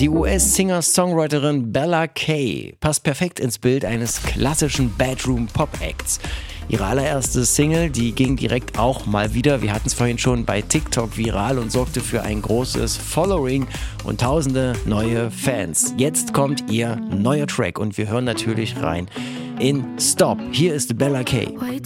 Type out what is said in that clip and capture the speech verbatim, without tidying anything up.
Die U S-Singer-Songwriterin Bella Kay passt perfekt ins Bild eines klassischen Bedroom-Pop-Acts. Ihre allererste Single, die ging direkt auch mal wieder, wir hatten es vorhin schon, bei TikTok viral und sorgte für ein großes Following und tausende neue Fans. Jetzt kommt ihr neuer Track und wir hören natürlich rein in Stop. Hier ist Bella Kay.